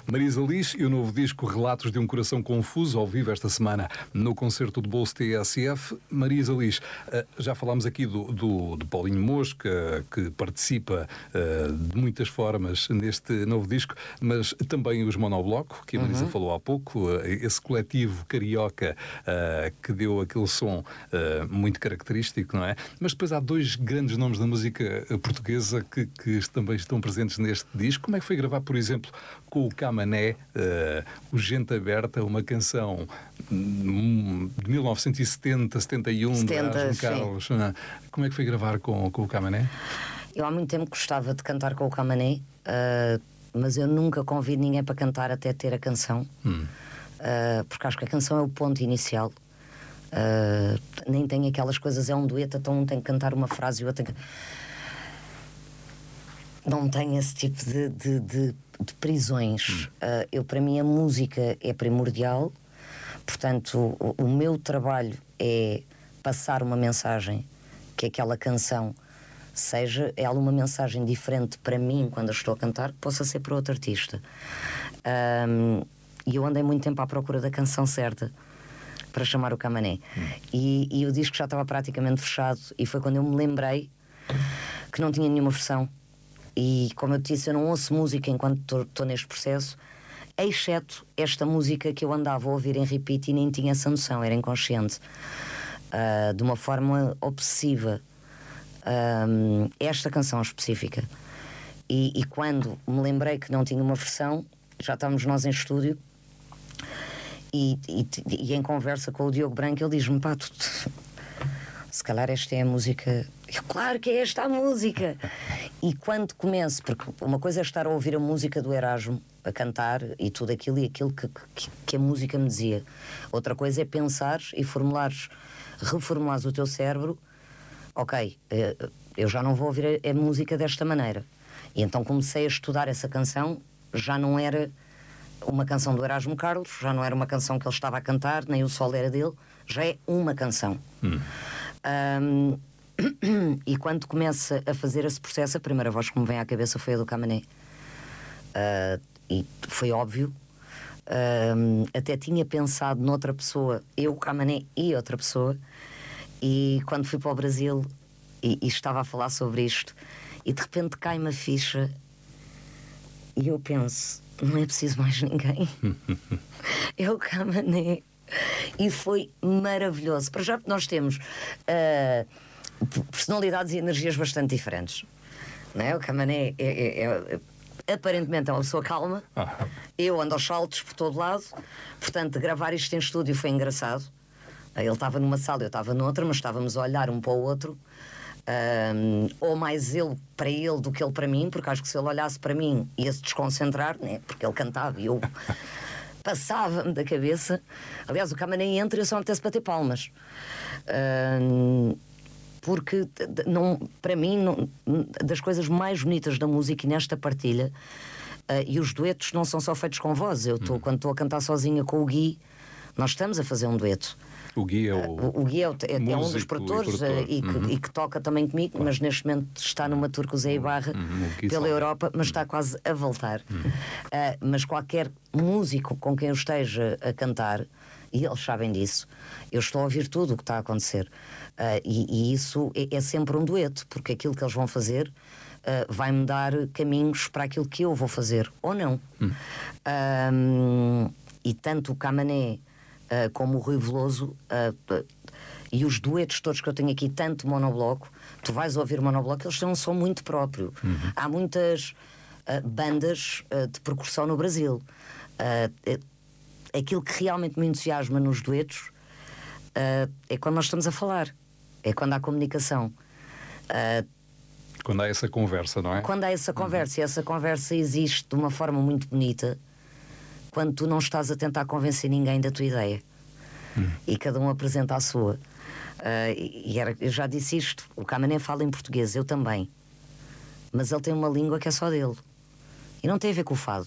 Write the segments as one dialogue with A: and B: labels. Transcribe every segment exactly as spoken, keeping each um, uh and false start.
A: Marisa Liz e o novo disco Relatos de um Coração Confuso, ao vivo esta semana no concerto de Bolso T S F. Marisa Liz, já falámos aqui do, do, do Paulinho Mosca, que participa uh, de muitas formas neste novo disco, mas também os Monobloco, que a Marisa uhum. falou há pouco, uh, esse coletivo carioca uh, que deu aquele som uh, muito característico, não é? Mas depois há dois grandes nomes da música portuguesa que, que também estão presentes neste disco. Como é que foi gravar, por exemplo, com o Camané, uh, o Gente Aberta, uma canção um, de mil novecentos e setenta, setenta e um,
B: setenta,
A: de Erasmo Carlos? Uh, como é que foi gravar com, com o Camané?
B: Eu há muito tempo gostava de cantar com o Camané, uh, mas eu nunca convido ninguém para cantar até ter a canção, hum. uh, porque acho que a canção é o ponto inicial. Uh, nem tem aquelas coisas, é um dueto, então um tem que cantar uma frase e o outro tem que... Não tem esse tipo de, de, de, de prisões. Hum. Uh, eu, para mim, a música é primordial, portanto, o, o meu trabalho é passar uma mensagem, que aquela canção seja ela uma mensagem diferente para mim quando eu estou a cantar, que possa ser para outro artista. Um, e eu andei muito tempo à procura da canção certa para chamar o Camané. Hum. E, e o disco já estava praticamente fechado, e foi quando eu me lembrei que não tinha nenhuma versão. E como eu te disse, eu não ouço música enquanto estou neste processo, exceto esta música que eu andava a ouvir em repeat e nem tinha essa noção, era inconsciente, uh, de uma forma obsessiva, uh, esta canção específica. E, e quando me lembrei que não tinha uma versão, já estávamos nós em estúdio e, e, e em conversa com o Diogo Branco, ele diz-me: pá, tu, se calhar esta é a música. Eu, claro que é esta a música. E quando começo, porque uma coisa é estar a ouvir a música do Erasmo, a cantar e tudo aquilo e aquilo que, que, que a música me dizia, outra coisa é pensares e formulares, reformulares o teu cérebro. Ok, eu já não vou ouvir a, a música desta maneira. E então comecei a estudar essa canção. Já não era uma canção do Erasmo Carlos, já não era uma canção que ele estava a cantar, nem o solo era dele, já é uma canção. Hum. Um, e quando começa a fazer esse processo, a primeira voz que me vem à cabeça foi a do Camané. Uh, e foi óbvio. Uh, até tinha pensado noutra pessoa, eu, o Camané e outra pessoa. E quando fui para o Brasil e, e estava a falar sobre isto, e de repente cai-me a ficha, e eu penso: não é preciso mais ninguém. É o Camané. E foi maravilhoso. Para já, nós temos uh, personalidades e energias bastante diferentes, não é? O Camané é, é, é, é, aparentemente é uma pessoa calma. Ah. Eu ando aos saltos por todo lado. Portanto, gravar isto em estúdio foi engraçado. Ele estava numa sala, eu estava noutra, mas estávamos a olhar um para o outro. Um, ou mais ele para ele do que ele para mim, porque acho que se ele olhasse para mim ia-se desconcentrar, né? Porque ele cantava e eu passava-me da cabeça. Aliás, o Camané entra e eu só me apetece bater palmas, um, porque não, para mim não, das coisas mais bonitas da música e nesta partilha, uh, e os duetos não são só feitos com voz. Eu estou, hum. quando estou a cantar sozinha com o Gui, nós estamos a fazer um dueto.
A: O Gui é, o,
B: o, o Gui é, o, é, é um dos produtores e, produtor. e, que, uhum. e que toca também comigo, claro. Mas neste momento está numa tour com o Zé Ibarra uhum. pela Europa, mas uhum. está quase a voltar. Uhum. Uh, mas qualquer músico com quem eu esteja a cantar, e eles sabem disso, eu estou a ouvir tudo o que está a acontecer. Uh, e, e isso é, é sempre um dueto, porque aquilo que eles vão fazer uh, vai-me dar caminhos para aquilo que eu vou fazer, ou não. Uhum. Uh, e tanto o Camané Uh, como o Rui Veloso uh, uh, e os duetos todos que eu tenho aqui, tanto Monobloco, tu vais ouvir Monobloco, eles têm um som muito próprio. Uhum. Há muitas uh, bandas uh, de percussão no Brasil. Uh, uh, aquilo que realmente me entusiasma nos duetos uh, é quando nós estamos a falar, é quando há comunicação. Uh,
A: quando há essa conversa, não é?
B: Quando há essa conversa, uhum. e essa conversa existe de uma forma muito bonita, quando tu não estás a tentar convencer ninguém da tua ideia, hum. e cada um apresenta a sua. Uh, e era, eu já disse isto, o Camané fala em português, eu também, mas ele tem uma língua que é só dele e não tem a ver com o fado.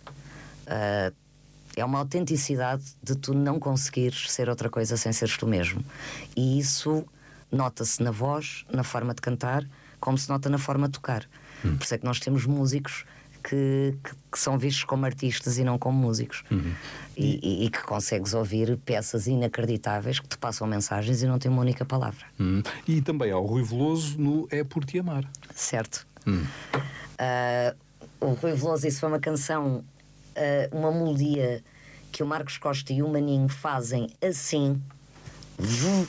B: Uh, é uma autenticidade de tu não conseguires ser outra coisa sem seres tu mesmo, e isso nota-se na voz, na forma de cantar, como se nota na forma de tocar. hum. Por isso é que nós temos músicos que, que, que são vistos como artistas e não como músicos. Uhum. E, e, e que consegues ouvir peças inacreditáveis que te passam mensagens e não têm uma única palavra.
A: Uhum. E também há o Rui Veloso no É Por Te Amar.
B: Certo.
A: Uhum.
B: Uh, o Rui Veloso, isso foi uma canção, uh, uma melodia que o Marcos Costa e o Maninho fazem assim, uhum.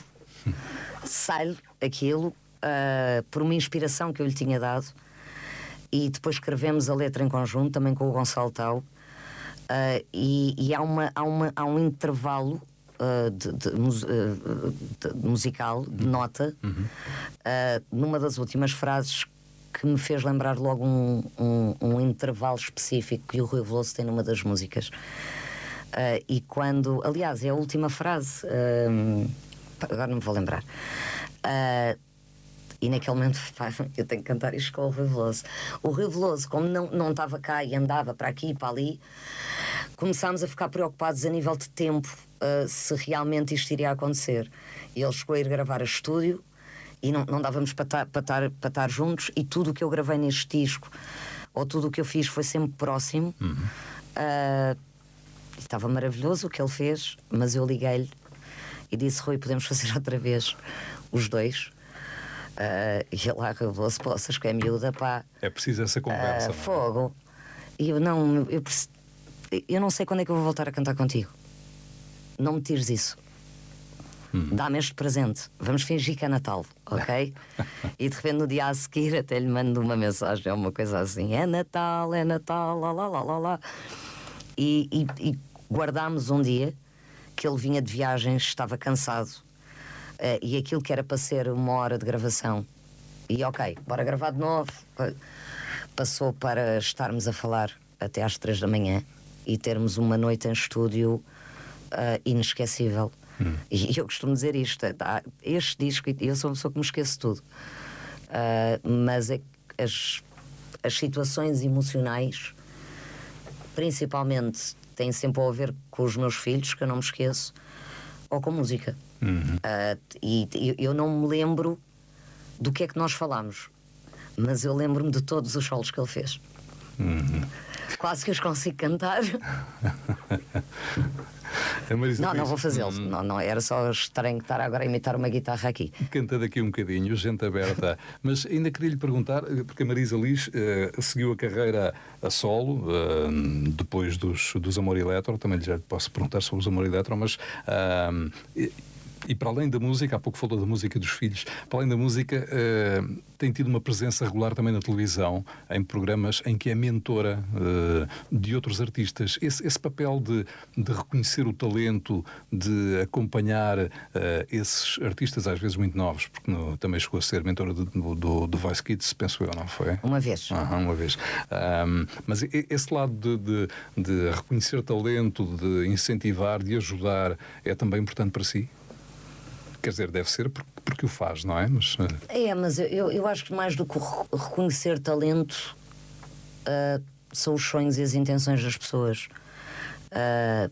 B: sai aquilo uh, por uma inspiração que eu lhe tinha dado. E depois escrevemos a letra em conjunto, também com o Gonçalo Tau, uh, e, e há, uma, há, uma, há um intervalo uh, de, de, uh, de musical, de nota, uhum. uh, numa das últimas frases que me fez lembrar logo um, um, um intervalo específico que o Rui Veloso tem numa das músicas. Uh, e quando, aliás, é a última frase, uh, agora não me vou lembrar. Uh, E naquele momento, pá, eu tenho que cantar isto com o Rui Veloso. O Rui Veloso, como não, não estava cá e andava para aqui e para ali, começámos a ficar preocupados a nível de tempo, uh, se realmente isto iria acontecer. E ele chegou a ir gravar a estúdio e não, não dávamos para estar, para, estar, para estar juntos. E tudo o que eu gravei neste disco, ou tudo o que eu fiz, foi sempre próximo. Uhum. Uh, estava maravilhoso o que ele fez, mas eu liguei-lhe e disse: Rui, podemos fazer outra vez os dois? Uh, e ele lá revelou-se: poças, que é miúda, pá.
A: É preciso essa conversa.
B: Uh, fogo. E eu não, eu, eu não sei quando é que eu vou voltar a cantar contigo. Não me tires isso. Hum. Dá-me este presente. Vamos fingir que é Natal, ok? E de repente no dia a seguir até lhe mando uma mensagem, uma coisa assim: é Natal, é Natal, lá lá lá lá lá. E, e, e guardámos um dia que ele vinha de viagens, estava cansado. Uh, e aquilo que era para ser uma hora de gravação, e ok, bora gravar de novo, passou para estarmos a falar até às três da manhã e termos uma noite em estúdio uh, inesquecível. Hum. E eu costumo dizer isto: tá, este disco, eu sou uma pessoa que me esqueço tudo, uh, mas é, as, as situações emocionais, principalmente, têm sempre a ver com os meus filhos, que eu não me esqueço, ou com música. Uhum. Uh, e eu, eu não me lembro do que é que nós falámos, mas eu lembro-me de todos os solos que ele fez. Uhum. Quase que os consigo cantar. Não, não vou fazê-los. Hum. Não, não, era só estranho estar agora a imitar uma guitarra aqui.
A: Canta daqui um bocadinho, gente aberta. Mas ainda queria lhe perguntar, porque a Marisa Liz uh, seguiu a carreira a solo, uh, depois dos, dos Amor Eletro. Também já lhe posso perguntar sobre os Amor Eletro, mas... Uh, e, E para além da música, há pouco falou da música dos filhos, para além da música, uh, tem tido uma presença regular também na televisão, em programas em que é mentora uh, de outros artistas. Esse, esse papel de, de reconhecer o talento, de acompanhar uh, esses artistas, às vezes muito novos, porque no, também chegou a ser mentora do, do, do Voice Kids, penso eu, não foi?
B: Uma vez.
A: Uhum, uma vez. Um, mas esse lado de, de, de reconhecer talento, de incentivar, de ajudar, é também importante para si? Quer dizer, deve ser porque, porque o faz, não é? Mas, uh...
B: É, mas eu, eu acho que mais do que reconhecer talento, uh, são os sonhos e as intenções das pessoas. Uh,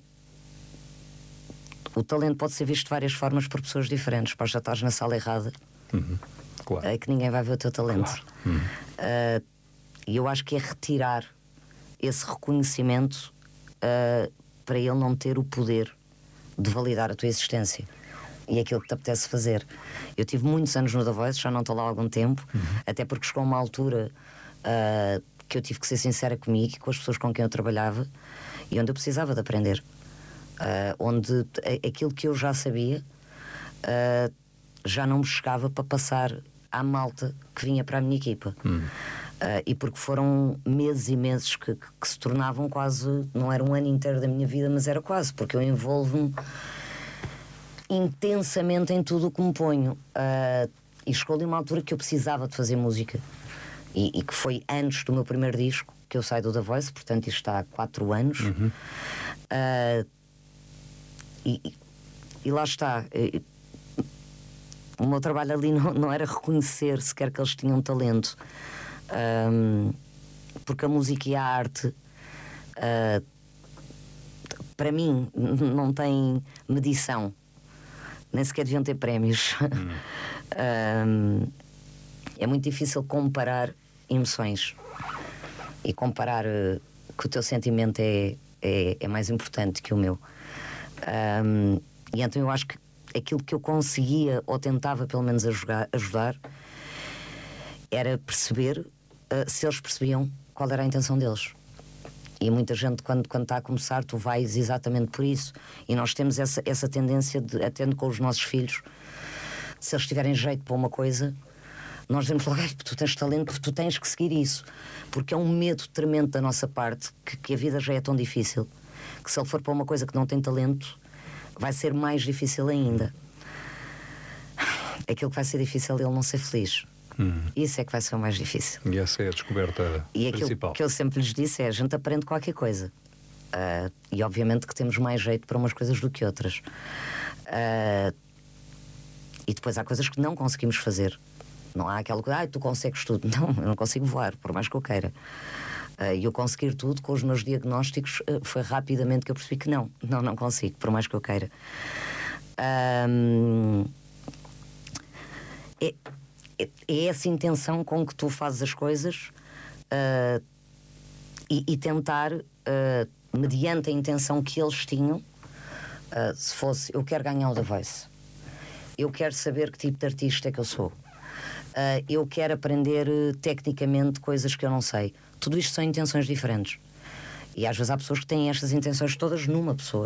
B: o talento pode ser visto de várias formas por pessoas diferentes. Podes já estar na sala errada,
A: uhum. Claro.
B: uh, que ninguém vai ver o teu talento.
A: Claro. Uhum.
B: Uh, e eu acho que é retirar esse reconhecimento uh, para ele não ter o poder de validar a tua existência e aquilo que te apetece fazer. Eu tive muitos anos no The Voice, já não estou lá há algum tempo, uhum. até porque chegou a uma altura uh, que eu tive que ser sincera comigo e com as pessoas com quem eu trabalhava e onde eu precisava de aprender. Uh, onde aquilo que eu já sabia uh, já não me chegava para passar à malta que vinha para a minha equipa. Uhum. Uh, e porque foram meses e meses que, que, que se tornavam quase, não era um ano inteiro da minha vida, mas era quase, porque eu envolvo-me intensamente em tudo o que me ponho, uh, e chegou ali uma altura que eu precisava de fazer música e, e que foi antes do meu primeiro disco que eu saio do The Voice, portanto isto está há quatro anos. Uhum. uh, e, e lá está, o meu trabalho ali não, não era reconhecer sequer que eles tinham talento, um, porque a música e a arte uh, para mim não tem medição, nem sequer deviam ter prémios. Hum. um, é muito difícil comparar emoções. e comparar uh, que o teu sentimento é, é, é mais importante que o meu. Um, e então eu acho que aquilo que eu conseguia, ou tentava pelo menos ajudar, ajudar era perceber uh, se eles percebiam qual era a intenção deles. E muita gente, quando, quando está a começar, tu vais exatamente por isso. E nós temos essa, essa tendência, de, até com os nossos filhos, se eles tiverem jeito para uma coisa, nós dizemos logo: tu tens talento, tu tens que seguir isso. Porque é um medo tremendo da nossa parte, que, que a vida já é tão difícil, que se ele for para uma coisa que não tem talento, vai ser mais difícil ainda. Aquilo que vai ser difícil é ele não ser feliz. Hum. Isso é que vai ser o mais difícil.
A: E essa é a descoberta
B: e
A: principal.
B: Aquilo que eu sempre lhes disse é: a gente aprende qualquer coisa. Uh, e obviamente que temos mais jeito para umas coisas do que outras. Uh, e depois há coisas que não conseguimos fazer. Não há aquela coisa: ah, tu consegues tudo. Não, eu não consigo voar, por mais que eu queira. E uh, eu conseguir tudo, com os meus diagnósticos, uh, foi rapidamente que eu percebi que não, não, não consigo, por mais que eu queira. Um, é, é, é essa intenção com que tu fazes as coisas, uh, e, e tentar, uh, mediante a intenção que eles tinham, uh, se fosse: eu quero ganhar o The Voice, eu quero saber que tipo de artista é que eu sou, uh, eu quero aprender uh, tecnicamente coisas que eu não sei. Tudo isto são intenções diferentes. E às vezes há pessoas que têm estas intenções todas numa pessoa.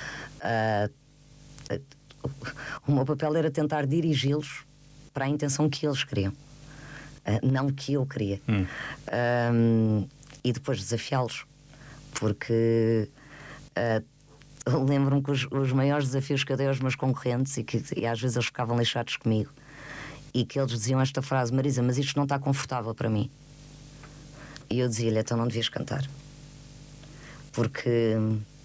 B: Uh, o meu papel era tentar dirigi-los para a intenção que eles queriam, uh, não que eu queria. Hum. Um, e depois desafiá-los. Porque uh, lembro-me que os, os maiores desafios que eu dei aos meus concorrentes, e que e às vezes eles ficavam lixados comigo, e que eles diziam esta frase: Marisa, mas isto não está confortável para mim. E eu dizia-lhe: então não devias cantar. Porque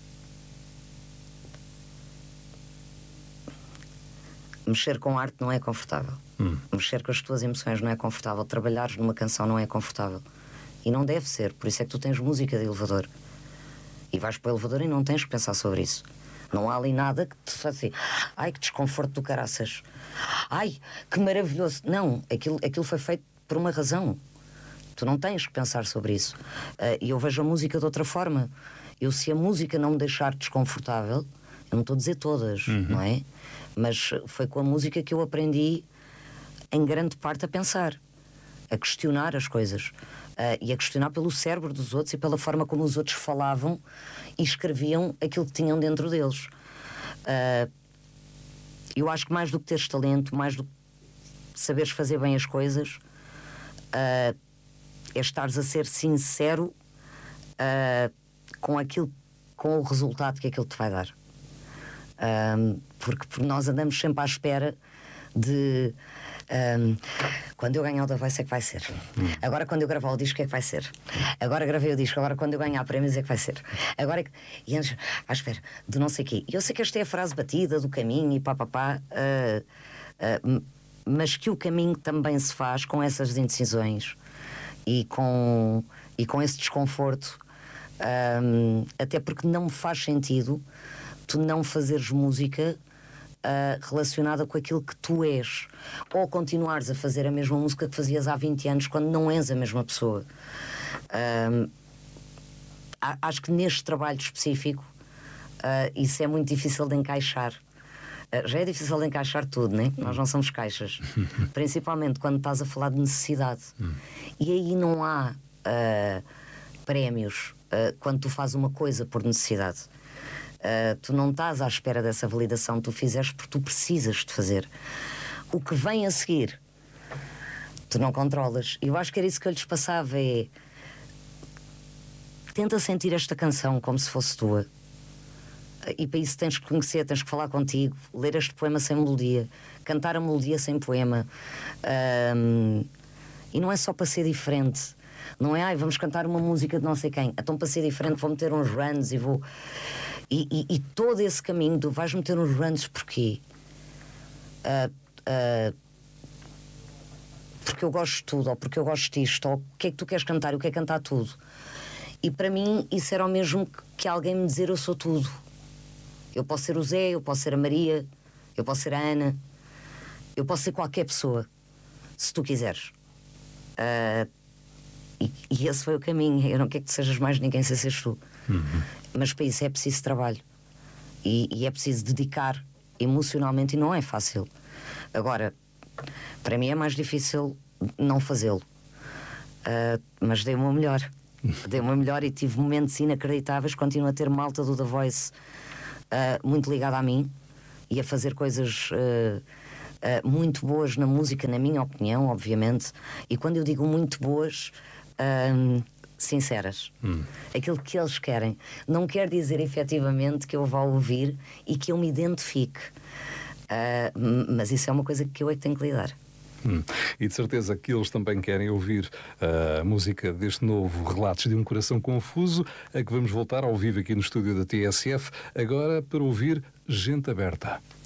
B: mexer com arte não é confortável. Hum. Mexer com as tuas emoções não é confortável. Trabalhares numa canção não é confortável. E não deve ser. Por isso é que tu tens música de elevador. E vais para o elevador e não tens que pensar sobre isso. Não há ali nada que te faça assim: ai, que desconforto do caraças. Ai, que maravilhoso. Não, aquilo, aquilo foi feito por uma razão. Tu não tens que pensar sobre isso. Uh, e eu vejo a música de outra forma. Eu, se a música não me deixar desconfortável, eu não estou a dizer todas, uhum. não é? Mas foi com a música que eu aprendi, em grande parte, a pensar, a questionar as coisas, uh, e a questionar pelo cérebro dos outros e pela forma como os outros falavam e escreviam aquilo que tinham dentro deles. Uh, eu acho que mais do que teres talento, mais do que saberes fazer bem as coisas, uh, é estares a ser sincero uh, com aquilo, com o resultado que aquilo te vai dar. Um, porque, porque nós andamos sempre à espera de um, quando eu ganhar o The Voice é que vai ser. Hum. Agora quando eu gravar o disco é que vai ser. Agora gravei o disco, agora quando eu ganhar prémios é que vai ser. Agora é que... E antes, à espera de não sei o quê. Eu sei que esta é a frase batida do caminho e pá pá pá, uh, uh, mas que o caminho também se faz com essas indecisões e com, e com esse desconforto, um, até porque não me faz sentido tu não fazeres música uh, relacionada com aquilo que tu és, ou continuares a fazer a mesma música que fazias há vinte anos quando não és a mesma pessoa. Um, acho que neste trabalho específico uh, isso é muito difícil de encaixar. Uh, já é difícil de encaixar tudo, né? Nós não somos caixas. Principalmente quando estás a falar de necessidade. Hum. E aí não há uh, prémios uh, quando tu fazes uma coisa por necessidade. Uh, tu não estás à espera dessa validação, tu fizeste porque tu precisas de fazer. O que vem a seguir, tu não controlas. Eu acho que era isso que eu lhes passava: é... tenta sentir esta canção como se fosse tua. E para isso tens que conhecer, tens que falar contigo, ler este poema sem melodia, cantar a melodia sem poema. Um, e não é só para ser diferente. Não é: ai, vamos cantar uma música de não sei quem. Então, para ser diferente, vou meter uns runs e vou... E, e, e todo esse caminho, tu vais meter uns runs porquê? Uh, uh, porque eu gosto de tudo, ou porque eu gosto disto, ou o que é que tu queres cantar? Eu quero cantar tudo. E para mim isso era o mesmo que alguém me dizer: eu sou tudo. Eu posso ser o Zé, eu posso ser a Maria, eu posso ser a Ana, eu posso ser qualquer pessoa, se tu quiseres. Uh, e, e esse foi o caminho. Eu não quero que tu sejas mais ninguém sem seres tu. Uhum. Mas para isso é preciso trabalho. E, e é preciso dedicar emocionalmente, e não é fácil. Agora, para mim é mais difícil não fazê-lo. Uh, mas dei o meu melhor. Dei o meu melhor e tive momentos inacreditáveis. Continuo a ter malta do The Voice uh, muito ligada a mim e a fazer coisas uh, uh, muito boas na música, na minha opinião, obviamente. E quando eu digo muito boas, uh, sinceras. Hum. Aquilo que eles querem. Não quer dizer efetivamente que eu vá ouvir e que eu me identifique. Uh, mas isso é uma coisa que eu é que tenho que lidar.
A: Hum. E de certeza que eles também querem ouvir uh, a música deste novo Relatos de um Coração Confuso, a que vamos voltar ao vivo aqui no estúdio da T S F, agora para ouvir Gente Aberta.